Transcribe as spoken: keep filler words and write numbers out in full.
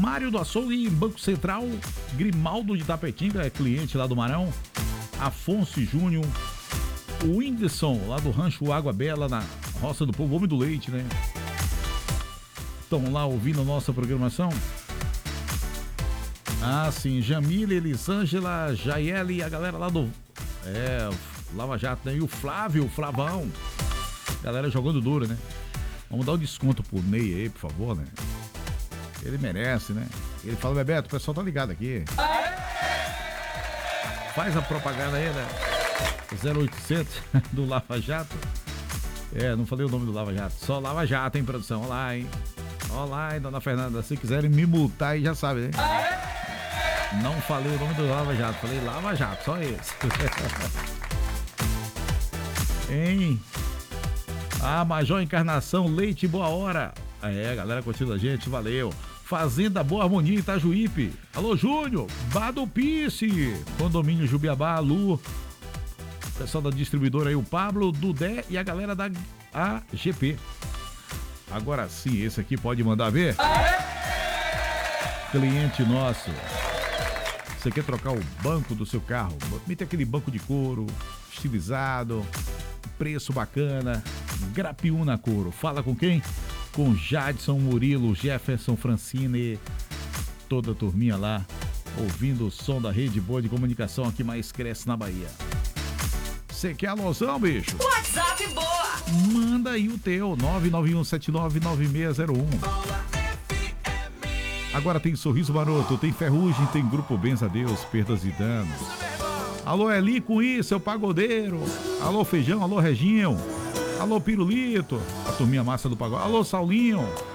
Mário do Açougue, Banco Central, Grimaldo de Tapetinga, é cliente lá do Marão, Afonso e Júnior, o Whindersson, lá do Rancho Água Bela, na Roça do Povo, Homem do Leite, né? Estão lá ouvindo a nossa programação. Ah, sim, Jamila, Elisângela, Jaiele e a galera lá do é, Lava Jato, né? E o Flávio, o Flavão. Galera jogando duro, né? Vamos dar um desconto pro Ney aí, por favor, né? Ele merece, né? Ele fala, Bebeto, o pessoal tá ligado aqui. Faz a propaganda aí, né? zero oitocentos do Lava Jato. É, não falei o nome do Lava Jato. Só Lava Jato, hein, produção? Olá, hein? Olá, hein, dona Fernanda. Se quiserem me multar aí, já sabe, né? Não falei o nome do Lava Jato. Falei Lava Jato, só esse. Hein? Ah, Major Encarnação, Leite Boa Hora. É, galera curtindo a gente, valeu. Fazenda Boa Harmonia, Itajuípe. Alô, Júnior, Badupice, Condomínio Jubiabá, Lu, pessoal da distribuidora aí, o Pablo, Dudé e a galera da A G P. Agora sim, esse aqui pode mandar ver. Cliente nosso. Você quer trocar o banco do seu carro? Mete aquele banco de couro, estilizado, preço bacana, Grapiúna Couro. Fala com quem? Com Jadson, Murilo, Jefferson, Francine, toda a turminha lá, ouvindo o som da rede boa de comunicação que mais cresce na Bahia. Você quer alusão, bicho? WhatsApp boa! Manda aí o teu, nove nove um sete nove nove seis zero um. Agora tem Sorriso Maroto, tem Ferrugem, tem Grupo Benza Deus, Perdas e Danos. Alô, Eli com isso, seu pagodeiro. Alô, Feijão, alô, Reginho. Alô, Pirulito, a turminha massa do pagode. Alô, Saulinho.